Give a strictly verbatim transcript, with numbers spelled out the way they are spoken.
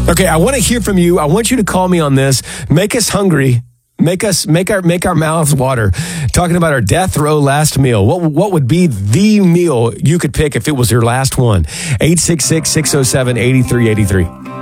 Okay, I want to hear from you. I want you to call me on this. Make us hungry. Make us make our make our mouths water. Talking about our death row last meal. What what would be the meal you could pick if it was your last one? eight six six, six oh seven, eight three eight three.